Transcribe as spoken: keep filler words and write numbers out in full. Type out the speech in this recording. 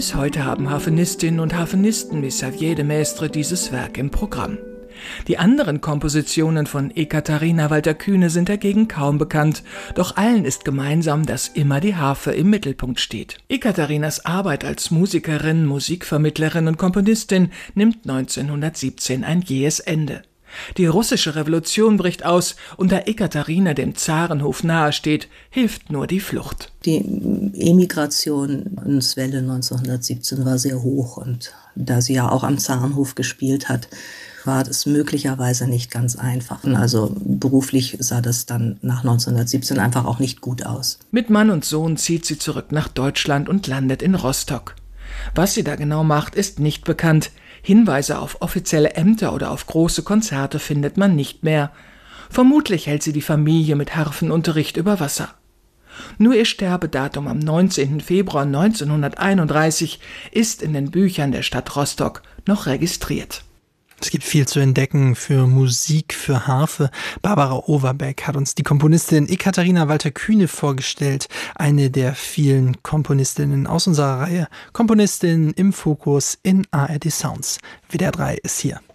Bis heute haben Harfenistinnen und Harfenisten wie Xavier de Maistre dieses Werk im Programm. Die anderen Kompositionen von Ekaterina Walter-Kühne sind dagegen kaum bekannt, doch allen ist gemeinsam, dass immer die Harfe im Mittelpunkt steht. Ekaterinas Arbeit als Musikerin, Musikvermittlerin und Komponistin nimmt neunzehnhundertsiebzehn ein jähes Ende. Die russische Revolution bricht aus und da Ekaterina dem Zarenhof nahesteht, hilft nur die Flucht. Die Emigrationswelle neunzehnhundertsiebzehn war sehr hoch und da sie ja auch am Zarenhof gespielt hat, war das möglicherweise nicht ganz einfach. Also beruflich sah das dann nach neunzehnhundertsiebzehn einfach auch nicht gut aus. Mit Mann und Sohn zieht sie zurück nach Deutschland und landet in Rostock. Was sie da genau macht, ist nicht bekannt. Hinweise auf offizielle Ämter oder auf große Konzerte findet man nicht mehr. Vermutlich hält sie die Familie mit Harfenunterricht über Wasser. Nur ihr Sterbedatum am neunzehnten Februar neunzehnhunderteinunddreißig ist in den Büchern der Stadt Rostock noch registriert. Es gibt viel zu entdecken für Musik, für Harfe. Barbara Overbeck hat uns die Komponistin Ekaterina Walter-Kühne vorgestellt, eine der vielen Komponistinnen aus unserer Reihe Komponistinnen im Fokus in A R D Sounds. W D R drei ist hier.